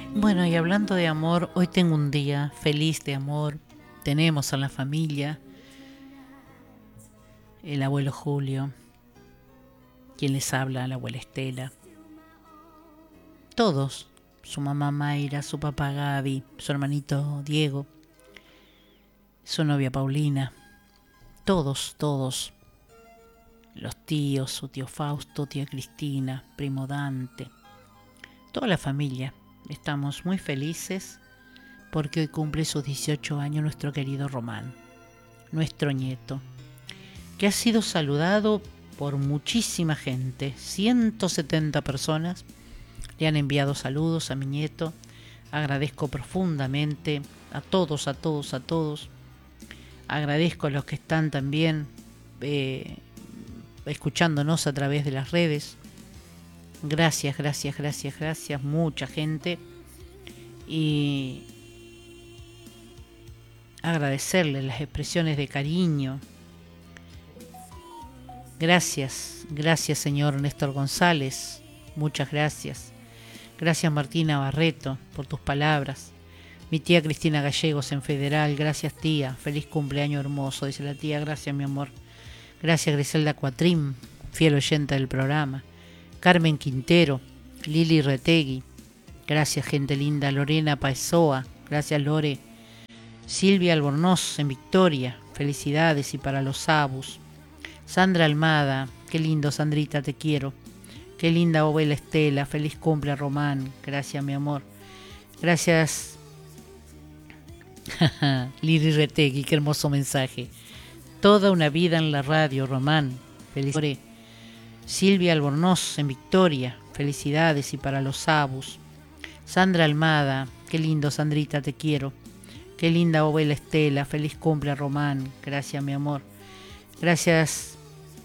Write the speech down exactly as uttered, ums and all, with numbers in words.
Bueno, y hablando de amor, hoy tengo un día feliz de amor. Tenemos a la familia, el abuelo Julio, quien les habla, la abuela Estela. Todos, su mamá Mayra, su papá Gaby, su hermanito Diego, su novia Paulina. Todos, todos. Los tíos, su tío Fausto, tía Cristina, primo Dante. Toda la familia. Estamos muy felices porque hoy cumple sus dieciocho años nuestro querido Román, nuestro nieto, que ha sido saludado por muchísima gente. ciento setenta personas le han enviado saludos a mi nieto. Agradezco profundamente a todos, a todos, a todos. Agradezco a los que están también eh, escuchándonos a través de las redes. Gracias, gracias, gracias, gracias. Mucha gente. Y agradecerles las expresiones de cariño. Gracias, gracias señor Néstor González. Muchas gracias. Gracias Martina Barreto por tus palabras. Mi tía Cristina Gallegos en Federal. Gracias tía. Feliz cumpleaños hermoso. Dice la tía. Gracias mi amor. Gracias Griselda Cuatrim, fiel oyente del programa. Carmen Quintero. Lili Retegui. Gracias gente linda. Lorena Paesoa. Gracias Lore. Silvia Albornoz en Victoria. Felicidades y para los Abus. Sandra Almada. Qué lindo Sandrita, te quiero. Qué linda abuela Estela. Feliz cumple Román. Gracias mi amor. Gracias Lili Retegui, qué hermoso mensaje. Toda una vida en la radio, Román. Felicidades. Silvia Albornoz en Victoria. Felicidades y para los Abus. Sandra Almada. Qué lindo Sandrita, te quiero. Qué linda abuela Estela. Feliz cumple Román. Gracias mi amor. Gracias